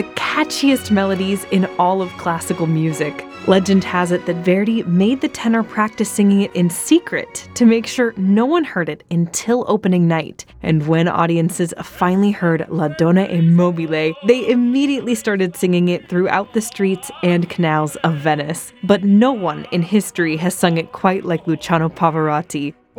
the catchiest melodies in all of classical music. Legend has it that Verdi made the tenor practice singing it in secret to make sure no one heard it until opening night. And when audiences finally heard La Donna e Mobile, they immediately started singing it throughout the streets and canals of Venice. But no one in history has sung it quite like Luciano Pavarotti.